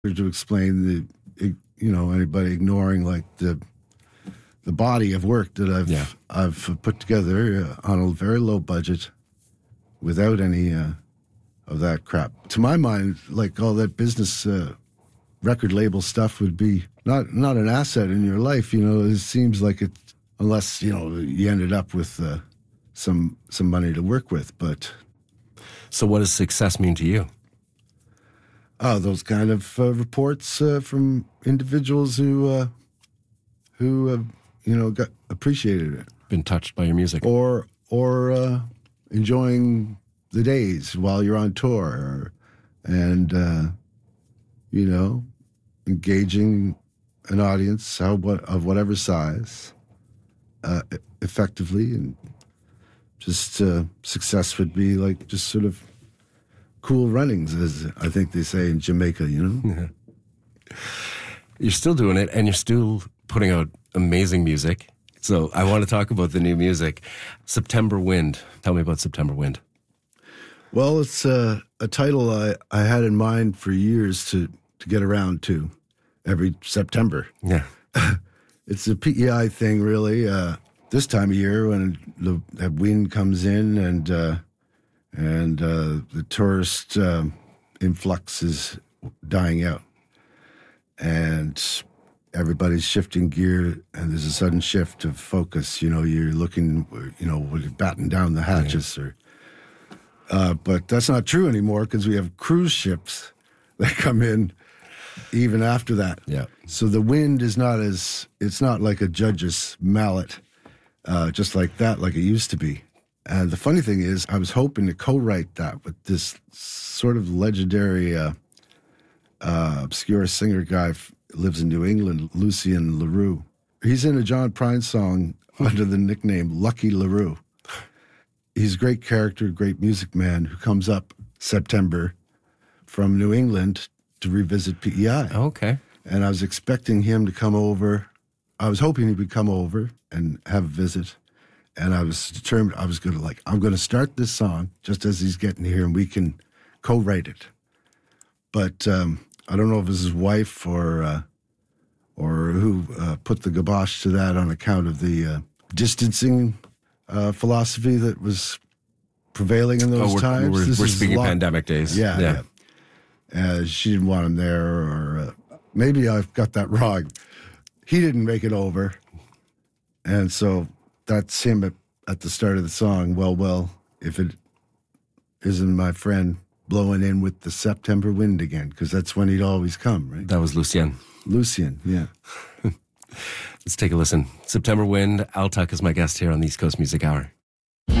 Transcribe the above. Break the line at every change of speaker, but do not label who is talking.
To explain anybody ignoring like the body of work that I've put together on a very low budget without any of that crap. To my mind, like all that business record label stuff would be not an asset in your life. It seems like it, unless you ended up with some money to work with. But
so, what does success mean to you?
Those kind of reports from individuals who got appreciated it,
been touched by your music,
or enjoying the days while you're on tour, and engaging an audience of whatever size effectively, and just success would be like just sort of cool runnings, as I think they say in Jamaica,
Yeah. You're still doing it, and you're still putting out amazing music. So I want to talk about the new music. September Wind. Tell me about September Wind.
Well, it's a title I had in mind for years to get around to every September.
Yeah.
It's a PEI thing, really. This time of year when the wind comes in and the tourist influx is dying out, and everybody's shifting gear, and there's a sudden shift of focus. You're looking, when you're batting down the hatches, but that's not true anymore because we have cruise ships that come in even after that.
Yeah.
So the wind is it's not like a judge's mallet, just like that, like it used to be. And the funny thing is, I was hoping to co-write that with this sort of legendary, obscure singer guy lives in New England, Lucien LaRue. He's in a John Prine song under the nickname Lucky LaRue. He's a great character, great music man who comes up September from New England to revisit PEI.
Okay.
And I was expecting him to come over. I was hoping he would come over and have a visit. And I was determined I'm going to start this song just as he's getting here and we can co-write it. But I don't know if it was his wife or who put the kibosh to that on account of the distancing philosophy that was prevailing in those times.
We're speaking pandemic days.
Yeah. She didn't want him there, or maybe I've got that wrong. He didn't make it over. And so that's him at the start of the song. Well, if it isn't my friend blowing in with the September wind again, because that's when he'd always come, right?
That was Lucien,
yeah.
Let's take a listen. September Wind. Al Tuck is my guest here on the East Coast Music Hour.